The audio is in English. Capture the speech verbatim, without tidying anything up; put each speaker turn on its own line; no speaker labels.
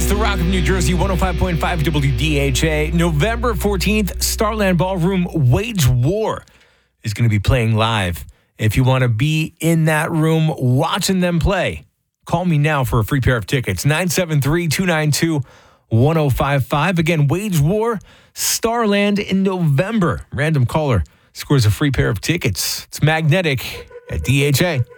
The Rock of New Jersey, one oh five point five W D H A. November fourteenth, Starland Ballroom Wage War is going to be playing live. If you want to be in that room watching them play, call me now for a free pair of tickets. nine seven three, two nine two, one oh five five. Again, Wage War, Starland in November. Random caller scores a free pair of tickets. It's Magnetic at D H A.